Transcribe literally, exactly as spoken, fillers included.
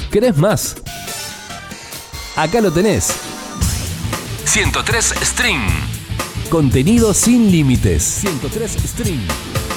¿Querés más? Acá lo tenés. ciento tres String. Contenido sin límites. ciento tres String.